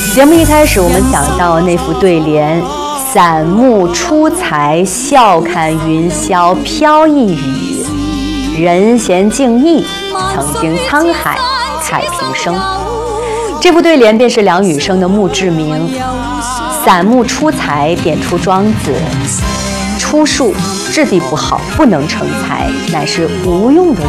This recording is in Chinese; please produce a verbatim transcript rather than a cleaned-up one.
节目一开始，我们讲到那副对联：散木出材，笑看云霄飘逸雨；人闲静逸，曾经沧海太平生。这副对联便是梁羽生的墓志铭。散木出材点出庄子出树质地不好，不能成材，乃是无用的